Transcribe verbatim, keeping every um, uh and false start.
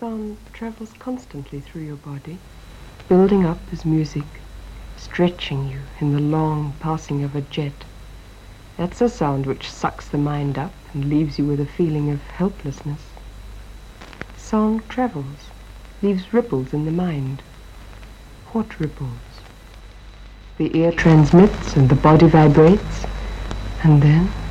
sound travels constantly through your body, building up as music, stretching you in the long passing of a jet. That's a sound which sucks the mind up and leaves you with a feeling of helplessness. Sound travels, leaves ripples in the mind. What ripples? The ear transmits and the body vibrates, and then